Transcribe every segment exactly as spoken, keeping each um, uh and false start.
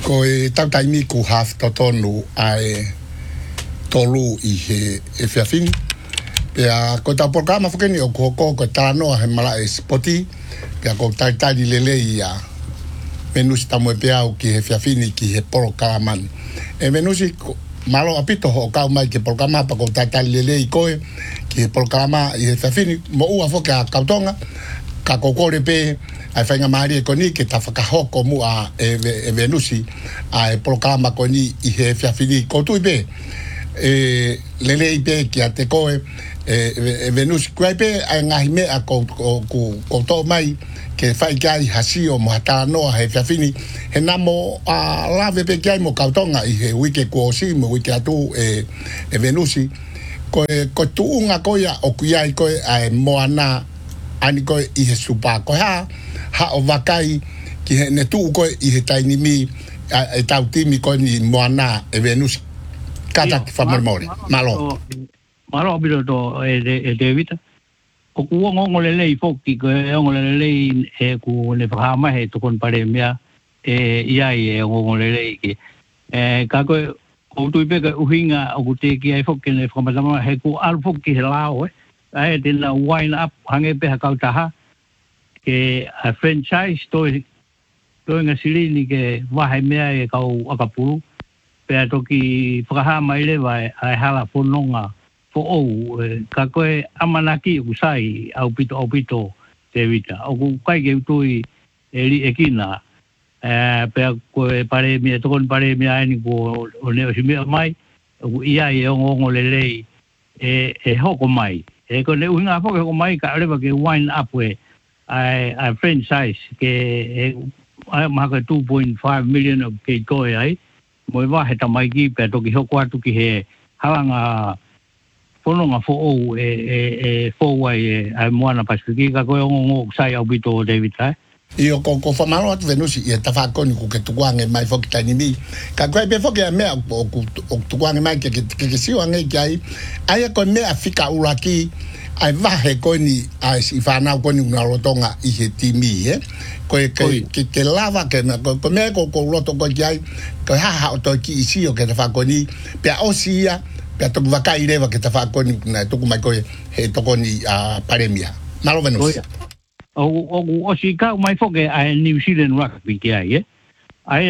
ko e tau taimi ku half to tonu ai tolu i he e fiafini pea ko ta programa fukeni o ko ko ko tano he mala e spoti pea ko tai tai lele ia menusi tamo pea o ki he fiafini ki he programa e menusi malo apito ho ka mai ke programa pa ko tai tai lele i ko ki he programa i he fiafini mo ua fo ka kautonga ka kokore pe ai fainga mari ko ni ke ta fakahoko mu a e, e venusi a e programa ko ni i he fiafini ko tu be e lele ipe ki ate ko e, e venusi ko pe ai ngai me a ko ko ko to mai ke fai kai hasi o mo hata no he fiafini he namo a lave pe kai mo kautonga i he wiki ko si mo wiki atu e e venusi ko ko tu unga ko ya o kuia ko ai moana ani ko i he supa ko ha ha o vakai ki he ne tu ko i he taini mi e tau timi ko ni moana e venus kata ki fa memori malo malo bilo do e e David o ku ngo le le foki ko ngo le le e ku le phama he to kon pare mia e ia e ngo le le ki e ka ko ko tu be ko uhinga o ku te ki ai foki le phama lama he ku al foki he lao e ai de la wine up hange pe ha kautaha ke a franchise to to nga silini ke wahe mea e kau akapuru pe toki whakaha mai le vai ai hala fononga fo ou ka koe amanaki usai au pito au pito te vita o ku kai ke tui e li e kina e pe koe pare mea tokon pare mea ni ko o neo si mea mai o ia e ongo le lei e e hoko mai e ko le unga fo ko mai ka le ke wine up we ai ai franchise ke ai ma ka two point five million of ke ko ai mo va heta mai ki pe to ki ho kwatu ki he halanga fono nga fo o e e e fo wai ai mo na pasiki ka ko ngo sai au bito David ai io ko ko famalo at venusi e ta fa con ku ke tu wange mai fo tani mi ka ko be fo ke me o ku tu wange mai ke ke ke si wange kai ai ko me afika uraki ai va he ko ni ai si fa na ko ni una rotonga i he timi e ko ke ke ke lava ke na ko me ko ko roto ko kai ko ha ha to ki si o ke ta fa ko ni pe o si ya pe to va kai le va ke ta fa ko ni na to ku mai ko he to ko ni a paremia malo venusi o o o si ka mai foke ai New Zealand rugby ke ai ai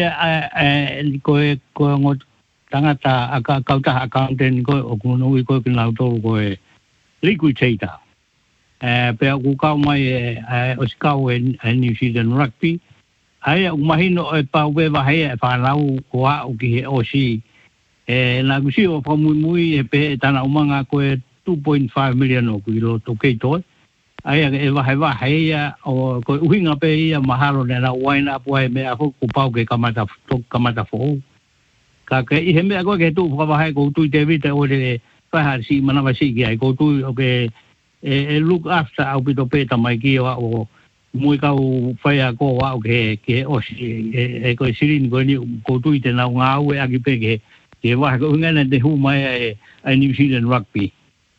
ai ko ko ngot tangata aka kauta accountant ko o ko no ko ke na to ko e liquidator eh pe ku ka mai o si ka e New Zealand rugby ai o mahino e pa we va hai fa lau ko a o ki o si e na ku si o pa muy muy e pe tana umanga ko two point five million o kilo to ke to ai e va va hai o ko uhinga pe ia mahalo ne na wine up wai me a ko pau ke kamata to kamata fo ka ke i me ko ke tu va hai ko tu David o de fa ha si mana va si ai ko tu o ke e look after au bito pe ta mai ki o moi ka o fai a ko wa o ke ke o si e ko sirin ko ni ko tu te na nga o a ki pe ke ke va ko ngana de hu mai ai New Zealand rugby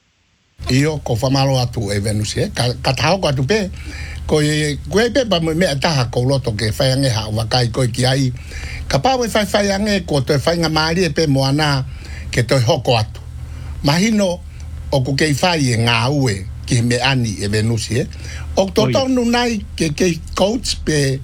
io ko famalo atu e venusi e ka ka tau ko atu pe ko e ko pe ba me ta ko loto ke fa nge ha wa kai ko ki ai ka pa we fa fa nge ko to fa nga mari pe moana ke to hoko atu mahino o ko ke fa ye nga ue ki me ani e venusi e o to to no nai ke ke coach pe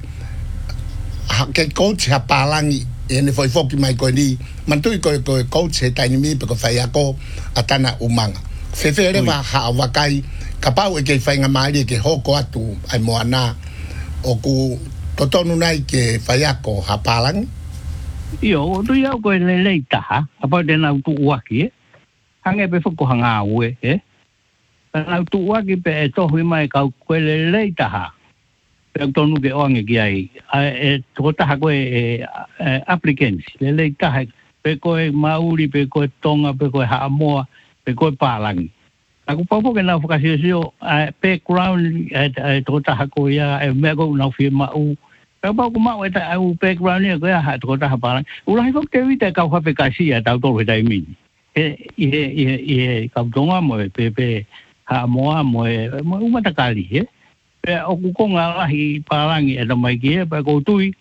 ke coach ha palangi e ne foi foki mai ko ni man tu ko ko coach e tani mi pe ko fa ya ko atana umanga fefere va ha va kai kapau e ke fainga mai ke hoko atu ai moana o ku totonu nai ke faiako hapalang io tu ia ko le leita ha apa de na tu waki hange pe foko hanga we e na tu waki pe to hui mai ka ko le leita ha pe tonu ke onge ki ai e to ta ha ko e applicants le leita ha pe ko mauri pe ko tonga pe ko ha moa pe ko palang aku pa po ke na fokasio background e to ta ko ya e me ko na firma u pe pa ko ma ta u background ne ko ya ha to ta palang u lai fok te vita ka fa pe ka si ya ta to re dai mi e e e e ka donga mo pe pe ha mo mo mo u mata kali e pe o ku ko nga hi palang e da mai ke pe ko tui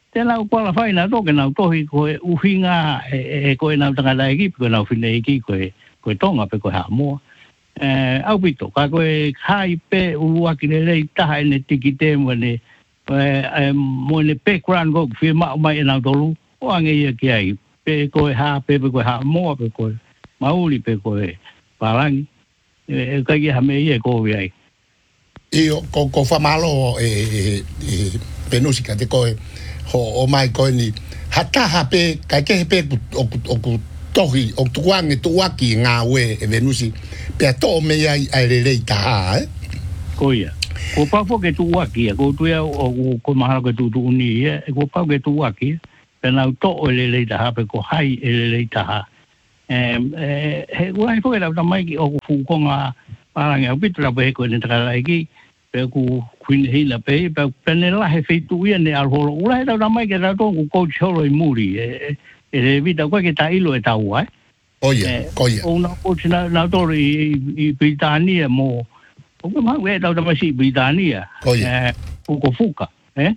te lau kola fai na toke na tohi ko uhinga e ko na tanga la ekipe ko na fine ekipe ko ko tonga pe ko ha mo eh au pito ka ko hai pe ua ki le taha ne tikite mo ne eh mo ne pe kran go fi ma mai na tolu o ange ia ki ai pe ko ha pe ko ha mo pe ko mauli pe ko palangi e ka ki ha me ia ko vi ai io ko ko fa malo e e penusika te ko ho o mai ko ni hata hape ka ke pe o o tohi o tuange tuaki nga we e venusi pe to me ai ai le ta eh ko ia ko pa fo ke tuaki ko tu ya o ko ma ko tu tu ni e ko pa ke tuaki pe na to o le le ta pe ko hai e le ta em e he wa fo ke la ta mai ki o fu ko nga para nga pitra pe ko ni tra lai ki pe ku kuin hila pe pe penela he feitu ia ne al holo ula eta na mai ke ra to ku coach holo i muri e e vita kwa ke ta ilo eta wa oye oye una coach na na to i i Britania mo o ke ma we ta ma si Britania eh ku ko fuka eh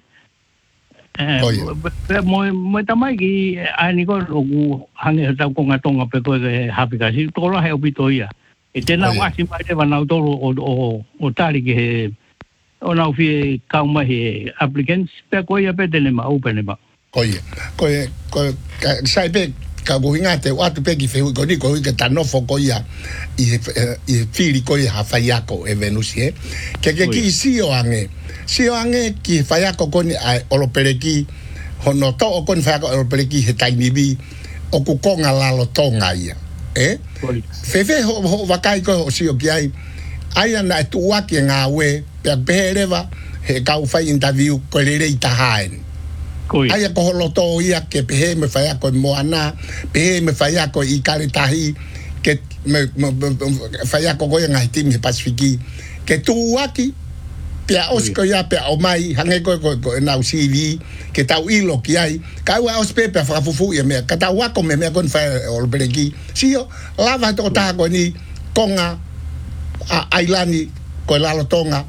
eh mo mo ta mai ki ani ko ku hange ta ko ngatonga pe ko ke hapika si to la he opitoia e tena wa si mai te va na to o o o tari ke ona fi kauma he applicants pe ko ia pe tele ma open ba ko ia ko ko sai pe ka go ingate wa tu pe ki fe ko ni ko ke tano fo ko ia i i fili ko ia fa ia ko e venusie ke ke ki si o ange si o ange ki fa ia ko ko ni o lo pereki hono to o ko ni fa ko o pereki he tai ni bi o ku ko nga la lo tonga ia eh fe fe ho va kai ko si o ki ai ai na tu wa ki nga we pe pereva he kau fai interview ko le le tahaen ai ko lo to ia ke pe me fai ko moana pe me fai ko i kare tahi ke me fai ko ko nga tim he pasifiki ke tu wa ki pe os ko ya pe o mai hange ko ko na C V ke tau ilo ki ai ka wa os pe pe fa fufu ia me ka tau wa ko me me kon fai o bereki sio lava to ta ko ni konga a ailani ko la lo tonga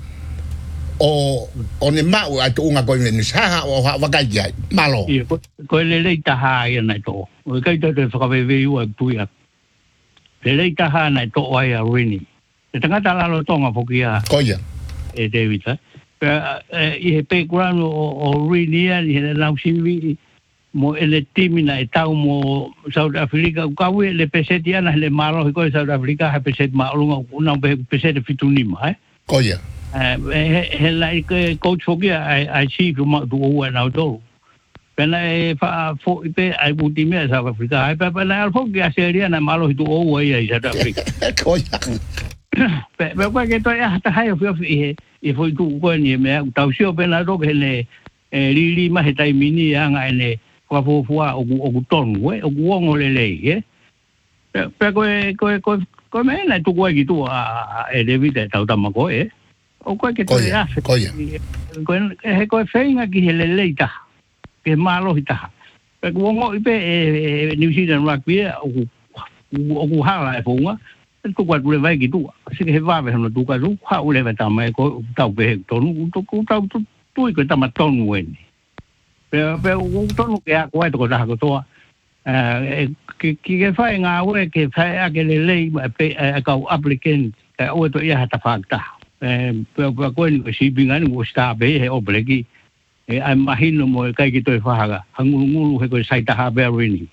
o o ne mau a tunga ko ni sa o wa ka ya malo ko le le ta ha ya na to o ka to to fa ve ve u tu ya le le ta ha na to wa ya rini te tanga ta la lo tonga fo kia ko ya e David pe e pe grano o rini ya ni na si vi mo ele timina e tau mo South Africa ka we le peseti ana le malo ko South Africa ha peset ma lunga una peset fitunima eh ko ya eh he la ke coach fogia ai ai si ku ma du o na do pena e fa fo pe ai butime South Africa ai pe na fo que seria na malo du o ai South Africa ko ya pe pe kwa ke to ya ta hai fo e e fo du ko ni me tau sio pe na do ke le li li ma he tai mini anga ene kwa fo fo o o ton we o ngo le le eh pe ko ko ko ko me na tu ko ki tu a e David ta ta ma ko eh o ko ke to ya ko ya ko he ko feinga ki le le ta ke malo ita pe ko ngo pe New Zealand rugby o o ha la fo nga ko kwa le vai ki tu se ke va ve no tu ka lu ha u le va ta mai ko ta be to nu to ko ta tu ko ta ma ton wen pe pe un tono que a cuatro cosas que toa eh que que fai nga we que fai a que le lei pe a ka applicant o to ia ta fakta eh pe pe ko ni si binga ni sta be he oblegi e ai imagino mo kai ki to fa hangulu ngulu he ko sai ta ha be rini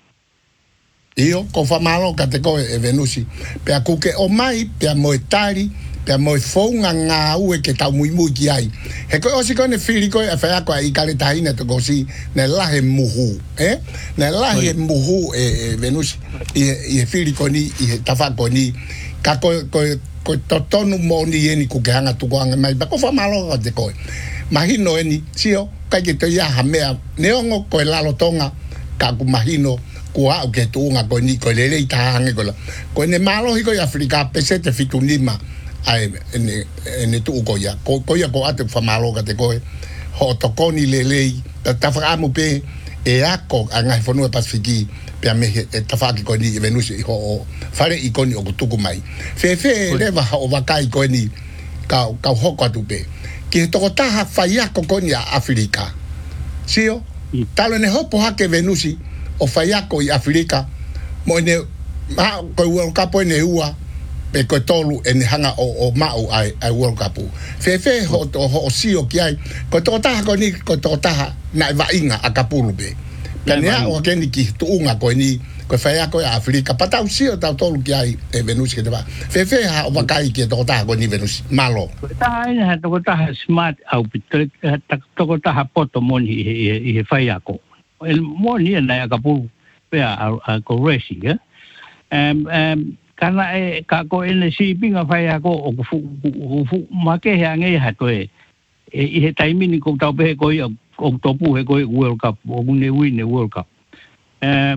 io ko fa malo ka te ko e venusi pe a ku ke o mai pe a moetari pe mo fonga nga u e ke ta muy muy ki ai he ko o si ko ne fili ko e fa ko ai kale tai ne to ko si ne la he muhu eh ne la he muhu e Venus e e fili ko ni e ta fa ko ni ka ko ko ko to tonu mo ni e ni ku ke hanga tu ko anga mai ba ko fa malo ko te ko imagino eni sio ka ke to ya ha me ne ongo ko la lo tonga ka ku imagino ko a ke tu nga ko ni ko le le ta hanga ko ko ne malo ko ya Afrika pese te fitunima ai ene ene tu ko ya ko ko ya ko ate fa malo ka te ko ho to ko ni le le ta fa mo pe e ako anga fo no pasifiki pe me ta fa ki ko ni Venus ho fare i ko ni o tu ko mai fe fe le va o va kai ko ni ka ka ho ko tu pe ki to ko ta fa ya ko ko ni Afrika sio talo ne hopo hake venusi o faiako i Afrika mo ne ma ko World Cup ne ua pe ko tolu en hanga o o mau ai ai World Cup fe fe ho ho sio ki ai ko to ta ko ni ko to ta na va inga akapulu be plania o ke ni ki tu unga ko ni ko faiako i Afrika pata sio ta tolu ki ai e venusi ke ba fe fe ha o kai ki to ta ko ni venusi malo ta ai ha to ta smart au pito ta to ta poto mon i i faiako el moni na akapulu pe a ko resi ya em em kana e ka ko ene si pinga faiako o fu fu make he ange ha to e i he taimini ko tau pe ko o topu he ko World Cup o ne win World Cup eh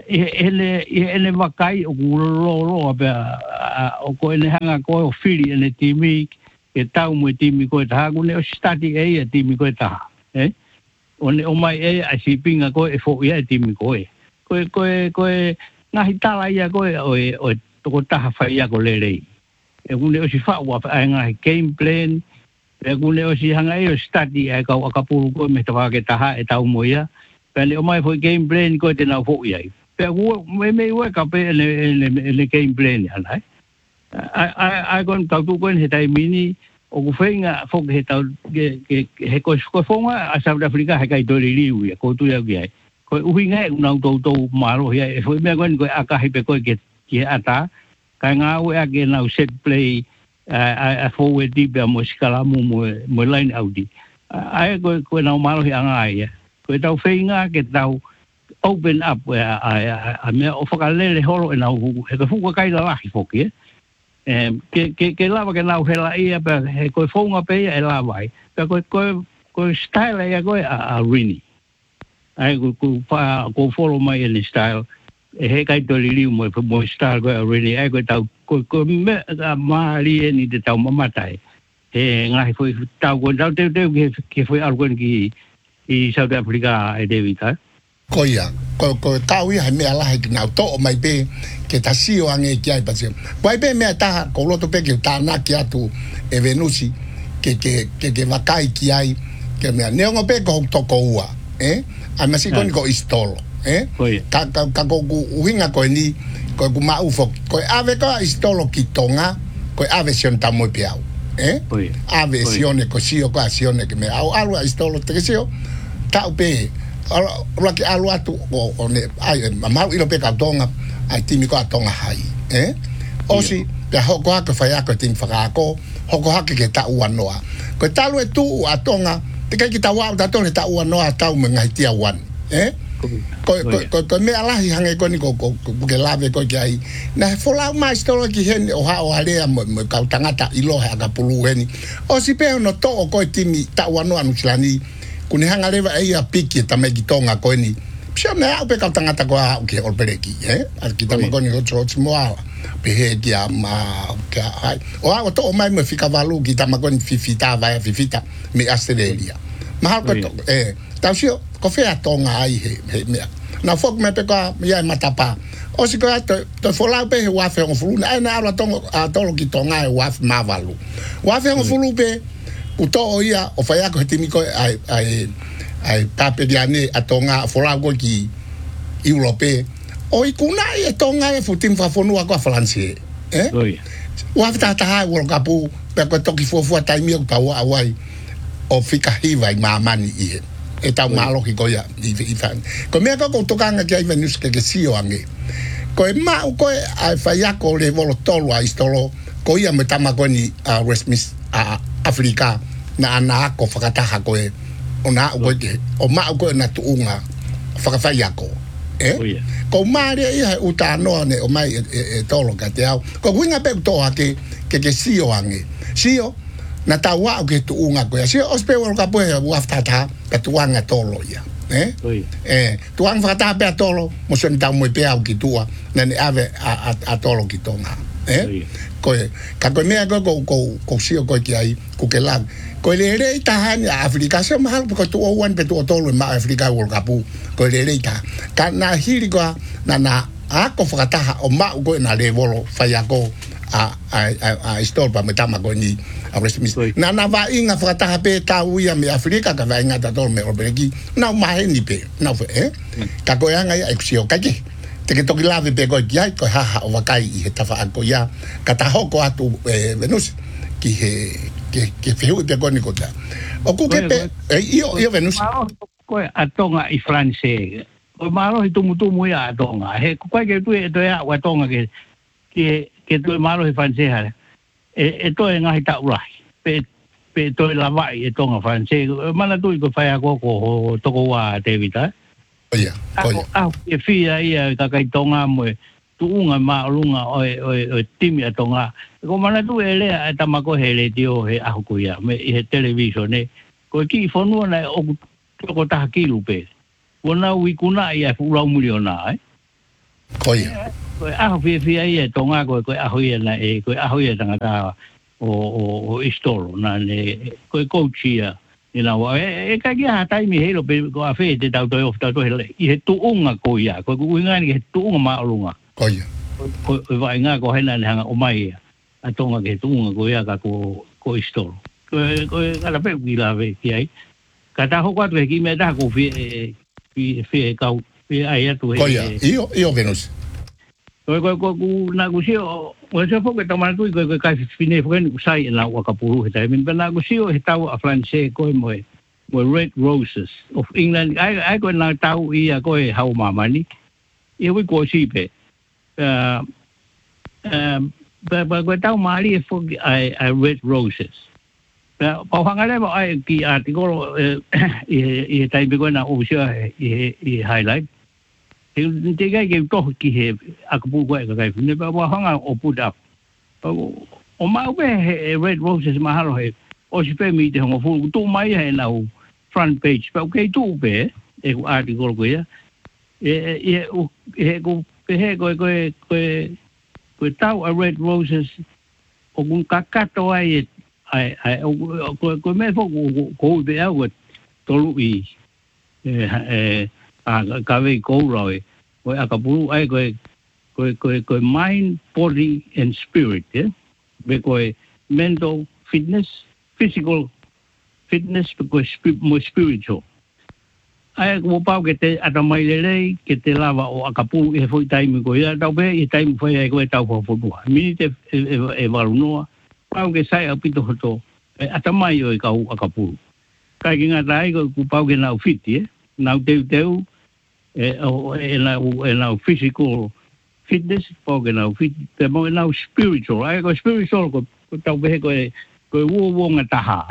ele ele vakai o lo lo pe o ko ene hanga ko fili ene timi e tau mo timi ko ta ko ne o stati e timi ko ta eh o ne o mai e a si pinga ko e fo ia timi ko e ko ko ko na hitala ia ko o o to ta fa ia ko le le e ko ne o si fa wa fa nga game plan e ko ne o si hanga e o stati e ka ka pu ko me ta ke ta e tau mo ia pe o mai foi game plan ko te na fo ia pe ko me me wa ka pe le le game plan ya nai ai ai ai kon ta tu ko he tai mini o ko fenga fo ke ta ke ke ko ko fonga a South Africa ha kai to le liu ya ko tu ya ki ko uhinga una to to maro ya e foi me kon ko aka hi pe ko ke ke ata ka nga u ake na set play a forward deep mo skala mo mo line audi ai ko ko na maro hi anga ya ko ta fenga ke ta open up a a me o fokalele holo na he ko fu ko kai la hi fo ke em ke ke ke lava que na hela ia pe ko fonga pe e la vai pe ko ko ko style ia ko a rini ai ko ko pa ko follow my in style e he kai to li mo mo style ko rini ai ko ta ko ko me ma li ni de ta ma tai e ngai foi ta ko ta te te que foi algo que i South Africa e devita ko ia ko ko tau ia me ala he na to mai pe ke ta sio ange ki ai pase ko ai pe me ta ko lo to pe ke ta na ki atu e venusi ke ke ke ke vakai ki ai ke me ne ngo pe ko to ko ua eh a me si kon ko istolo eh ka ka ka ko uhinga ko ni ko ku ma ufo ko ave ko istolo ki tonga ko ave sion ta mo pe au eh ave sione ko sio ko sione ke me au algo istolo te ke sio ta pe ora ke alu atu o ne ai ma ilo pe ka tonga ai timi ko atonga hai eh osi pe ho ko ka fa ya ko tim fa ko ho ko ha ke ta ua noa ko ta lu tu atonga te ka ki ta wa ta to ta ua noa ta me ngai tia wan eh ko ko ko me ala hi hange ko ni ko ko ke lave ko ki ai na fo la ma stolo ki hen o ha o ale mo ka tangata ilo ha ka pulu heni osi pe no to ko timi ta ua noa nu slani kune hanga leva e a piki ta me gitonga ko ni psia me au pe ka tangata ko a ke ol pereki eh al kita ma ko ni otro moa pe he dia ma ka ai o a to mai me fika valu kita ma ko ni fifita vai fifita me Australia ma ko eh ta sio ko fe atonga ai he me na fok me pe ka ya matapa o si ko to to fola pe he wa fe on fulu na na ala tonga a tolo gitonga e wa ma valu wa fe on fulu pe uto ia o faya ko timi ko ai ai ai pape diane atonga fola ko ki europe o ikuna e tonga e futim fa fonu ko franse eh wa ta ta World Cup pe ko toki fo fo ta mi ko wa wai o fika hiva i mamani i e ta malo ki ko ya i fan ko me ko ko tokanga ki ai venus ke ke sio ange ko e ma ko ai faya ko le volo tolo ai stolo ko ia me tama ko ni a Westminster a Afrika na ana ko fakataha ko e ona ko o ma ko na tuunga fakafaya ko eh ko mare ia utano ne o mai e tolo ka te au ko winga pe to ake ke ke sio ange sio na tawa ke tuunga ko sio ospe World Cup e wa fata pe tuanga tolo ia eh eh tuang fata pe tolo mo sen ta mo pe au ki tua na ne ave a a tolo ki tonga eh ko ka ko me ko ko ko sio ko ki ai ku ke la ko le le ta han Afrika se ma ko tu o wan pe tu tolo ma Afrika World Cup ko le le ta ka na hiri ko na na a ko fata o ma ko na le volo fa ya ko a a a store pa metama ko ni a resmis na na va inga frata pe ta uia me Afrika ka va inga ta tol me obreki na mai ni pe na fe eh ka ko ya ngai exio ka ki te ke toki lave pe ko ya ko ha ha o kai i ta fa ko ya ka ta ho ko atu Venus ki he ke ke feu pe ko ni ko ta o ku ke pe io io Venus ko atonga i France o malo i tumu tumu ya atonga he ko ke tu e to ya wa tonga ke ke ke tu malo i France ha e to e ngai ta urai pe pe to la vai e tonga France mana tu ko fa ko ko to ko wa David ha oia oia ah e fia ia ka kai tonga mo tu unga ma lunga o o timi atonga ko mana tu e le ta ma ko hele dio he a ko ia me he television ne ko ki fonu na o ko ta ki lupe ona wi kuna ia fu ra miliona eh oia ko a fia fia ia tonga ko ko a hoia na e ko a hoia tanga ta o o o istoro na ne ko coachia you know e ka ia tai mi helo pe ko a fe te tau to ofta to hele i he tu unga ko ia ko ku nga ni he tu unga ma lunga ko ia ko vai nga ko hena hanga o mai a tonga ke tu unga ko ia ka ko ko istoro ko ko ala pe wi la ve ki ai ka ta ho kwa to ki me ta ko fi fi fi ka fi ai tu ko ia io io Venus ko ko ko na ku sio o se fo ke tama tu ko ko ka fine fo ni sai na wa ka puru he tai min na ku sio he tau a France ko mo mo Red Roses of England ai ai ko na tau i a ko e hau mama ni e wi ko si pe uh um ba ba ko tau mali fo ai ai Red Roses pa pa hanga le ai ki articolo e e tai be ko na o sio e e highlight te ga ke to ki he akapu ko ka kai ne ba hanga o put up o ma be Red Roses ma halo he o si pe mi te ngo fu tu mai he na front page pa ke tu be e article ko ya e e e ko he ko ko ko ko tau a Red Roses o un kakato ai ai ai ko ko me fo ko be au tolu i e a ka ve ko roi ko akapu ai ko ko ko ko mind body and spirit eh be ko mental fitness physical fitness because more spiritual ai ko pa ke te ata mai le ke te lava o akapu e foi time ko ia tau be e time foi ai ko tau fo fo mi te e valuno pa ke sai apito hoto ata mai o ka akapu kai nga dai ko pa ke na fit eh na te te e na e na physical fitness porque na fit te mo na spiritual ai ko spiritual ko tau be ko ko wo wo nga ta ha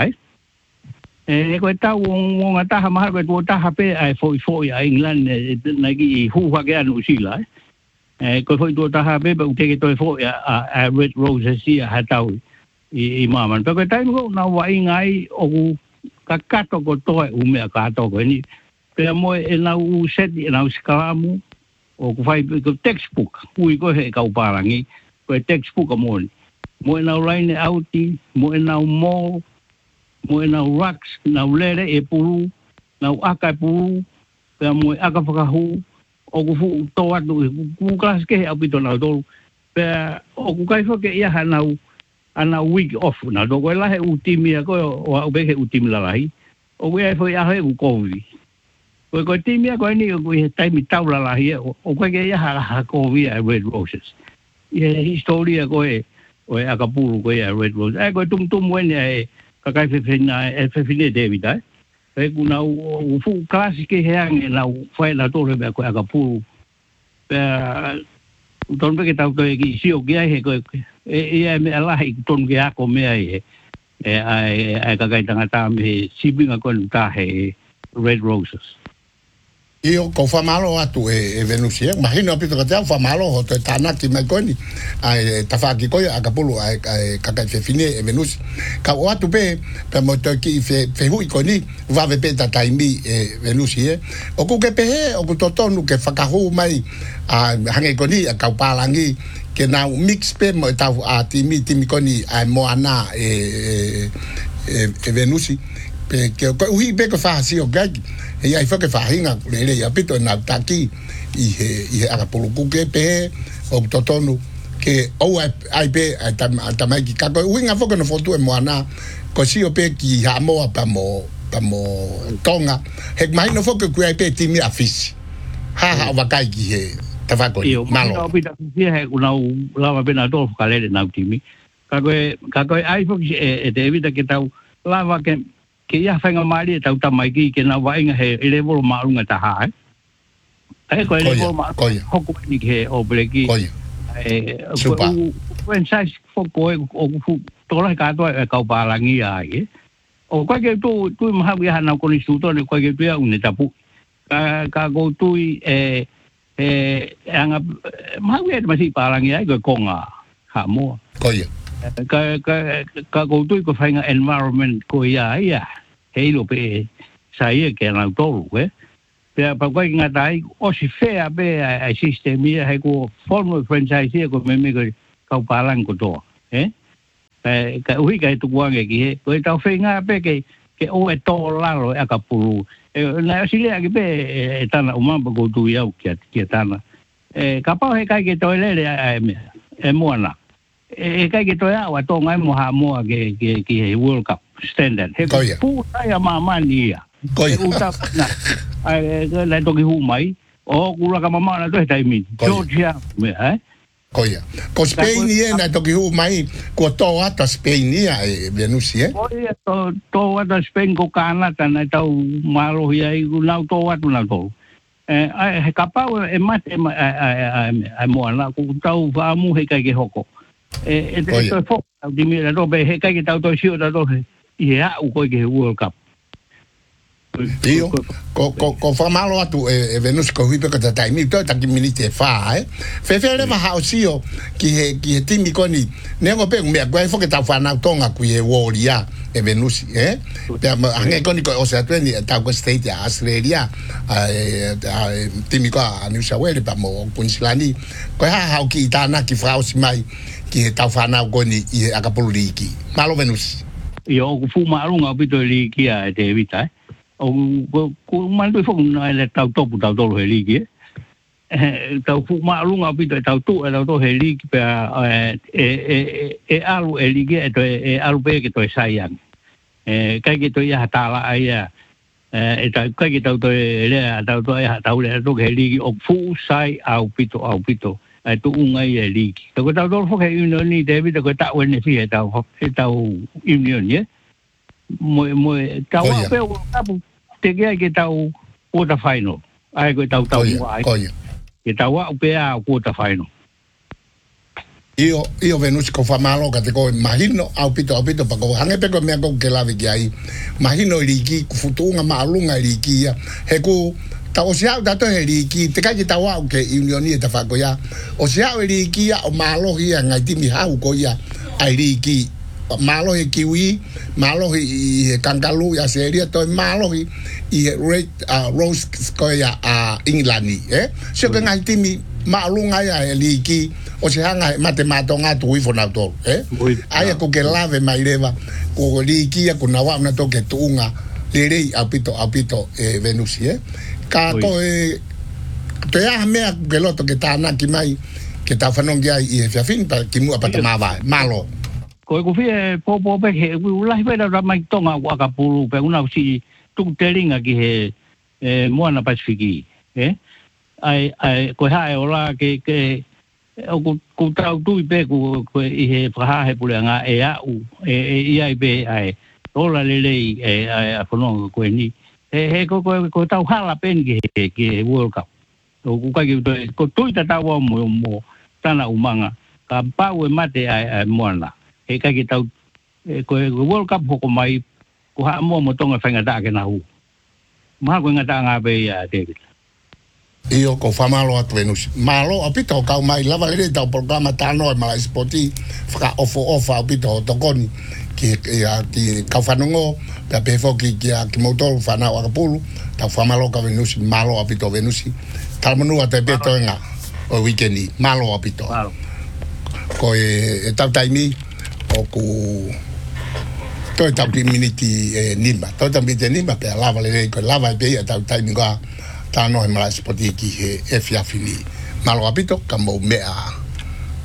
e ko tau wo nga ta ha ma ko ta ha pe ai foi foi ai England na ki hu ha ke anu sila e ko foi to ta ha pe ba te ke to foi a Red Roses si ha tau i ma man ko tai ko na wa ngai o ka ka to ko to u me ka to ko ni pe mo e na u set e na skalamu o ko fai ko textbook ui ko he ka uparangi ko textbook mo mo na line outi mo na mo mo na rocks na lere e puru na aka puru pe mo aka fakahu o ko fu to atu ku klas ke apito na do pe o ku kai fo ke ia na ana week off na do ko la he utimi ko o be he utimi la lai o we fo ia he ku covid ko ko timia ko ni ko he tai mi taula la hi o ko ke ya ha ko vi a Red Roses ye historia ko e o akapu ko e Red Roses ai ko tum tum wen e ka kai fe na e fe fine David ai e ku na u fu classic he ang na foi na to le ko akapu pe ton be ke tau ko ki si o ki ai he ko e e me ala hi ton ke a ko me ai e ai ai ka kai tanga ta me sibinga ko ta he Red Roses io ko fa malo atu e Venus e imagino apito ka te fa malo ho te tana ki me koni ai ta fa ki ko akapu ai ka ka fe fine e Venus ka o atu pe pe mo to ki fe fe hu ikoni va ve pe ta taimi e Venus e o ku ke pe o ku to tonu ke fa ka hu mai a hange koni a ka palangi ke na mix pe mo ta a timi timi koni ai mo ana e e Venus pe ke ko ui pe ko fa si o ga e ai fa ke fa hinga le le apito na taki i he i he akapu ku ke pe o to tonu ke o ai pe ta ta mai ki ka ko winga fo no foto e moana ko si o pe ki ha mo pa mo pa mo tonga he mai no fo ke ku ai pe ti mi afisi ha ha wa kai ki he ta fa ko malo no pita ki he una lava pena do ka le na timi ka ko ka ko ai fo e te evita ke tau lava ke ke ia whainga maari e tau tamai ki ke na wainga he e level maarunga ta hae. E ko e level maarunga hoko ni ke he o breki. Koia. Supa. Wen sai foko e o tola ka to e kau palangi ai. O kwa ke tu tu maha wi hana ko ni suto ni kwa ke tu ya une tapu. Ka ka go tu e e anga maha wi ma si palangi ai ko konga ha mo. Koia. Ka ka ka go tu ko whainga environment ko ia ia hei lo pe sai ke na tolu eh pe pa ko inga dai o si fea be a sistemi he ko formal franchise ko me me ko ka palang ko to eh ka ka ui ka tu wang ke he ko ta whainga pe ke ke o e to la lo a ka pulu na si le ke be tana uma ko tu ia ke ke tana e ka pa he ka ke to le e mo na e kai ke toia wa to ngai mo ha mo ke ke ke World Cup standard he pu ai ma ma ni ya ko uta na ai ke la to ki hu mai o ku la ka mama na to tai mi Georgia me eh ko ya ko Spain ni na to ki hu mai ko to ata Spain ni ai Venusi eh ko ya to to ata Spain ko kana ta na tau malo ya i ku na to atu na to eh ai ka pa e ma ai ai mo na ku tau va mu he kai ke hoko e e to fo di mi la robe he kai tau to sio da do ia u ko ke World Cup io ko ko ko fa malo atu e Venus ko hipe ko tatai mi to ta ki minite fa eh fe fe le ma hausio ki he ki ti mi ko ni ne go pe me ko fo ke ta fa na tonga ku e woria e Venus eh pe ma ange ko ni ko o sa tweni ta ko state ya Australia e ti mi ko a New South Wales pa mo Queensland ko ha ha ki ta na ki fa o mai ki tau whanau koni i akapulu liki. Malo Venus. Io ku fu marunga pito liki a te vita. O ku mandu fo na le tau topu tau tolo he liki. Eh tau fu marunga pito tau tu e tau to he liki pe e e e alu e liki e to e alu pe ke to saiang. Eh kai ke to ia tala ai e e tau kai ke tau to le tau to ia tau le to he liki o fu sai au pito au pito. ai tu unga ye liki to ko tau fo ke union ni David ko ta wen fi tau e tau union ye mo mo tau pe o tapu te ke tau quarter final ai ko tau tau ai ke tau o pe a quarter final io io Venus ko fa malo ka te ko imagino au pito au pito pa ko hange pe ko me ko ke la vi ai imagino liki futunga malunga liki he ko ta o sia da to liki te ka ta wa ke union ni ta fa ko ya o sia liki o malo hi ngai ti mi ha ko ya ai liki malo hi kiwi malo hi kangalu ya seria to malo hi i red rose ko ya a England eh so ke ngai ti mi malo ngai ya liki o sia ngai matemato nga tu i fona to eh ai ko ke lave mai leva ko liki ya ko na wa na to ke tunga le apito apito e Venus eh ka ko e te a me ke loto ke ta na ki mai ke ta fanon ga i e fin pa ki mu pa ma va malo ko ko fi po po pe he u lai pe da mai tonga wa ka pulu pe una si tu telinga ki he e moana Pasifiki eh ai ai ko ha e ola ke ke o ku ta tu pe ku ko i he pra he pulanga e a u e i ai pe ai ola le le e a fono ko ni he he ko ko ko tau hala pen ke ke World Cup o ku ka ki ko tu ta tau mo mo tana umanga ka pa we mate ai moana he ka ki tau ko World Cup ko mai ko ha mo mo tonga fanga da ke na hu ma ko ngata nga be ya David io ko fa malo a Venus malo apito ka mai lava le tau programa tano ma spoti fra ofo ofo apito to koni ki ya ki ka fanongo pe pe fo ki ya ki motor fana wa pulu ta fa malo ka Venus malo apito Venus tal manu ate beto nga o weekend malo apito ko e ta taimi o ku to ta community nimba to ta community nimba pe lava le ko lava pe ta taimi ga ta no ma spoti ki e fia fini malo apito ka mo mea